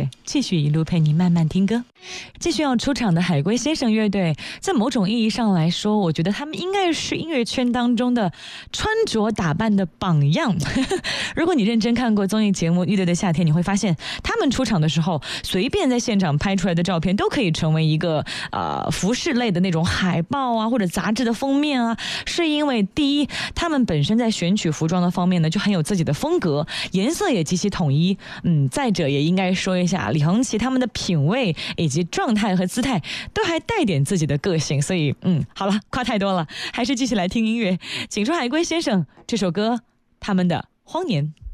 乐，继续一路陪你慢慢听歌。继续要出场的海龟先生乐队，在某种意义上来说，我觉得他们应该是音乐圈当中的穿着打扮的榜样。如果你认真看过综艺节目《乐队的夏天》，你会发现他们出场的时候，随便在现场拍出来的照片都可以成为一个服饰类的那种海报啊，或者杂志的封面啊。是因为第一，他们本身在选取服装的方面呢，就很有自己的风格，颜色也极其统一。再者也应该说一下李恒奇他们的品味以及状态和姿态都还带点自己的个性，所以好了，夸太多了，还是继续来听音乐。请出海龟先生这首歌，他们的《荒年》。